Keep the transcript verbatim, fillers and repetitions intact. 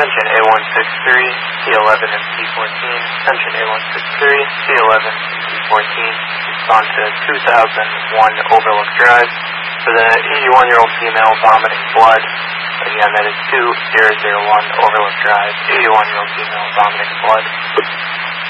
Attention A one six three, C eleven and C fourteen. Attention A one six three, C eleven and C fourteen. Respond to two thousand one Overlook Drive for the eighty-one-year-old female vomiting blood. Again, that is two thousand one Overlook Drive, eighty-one-year-old female vomiting blood.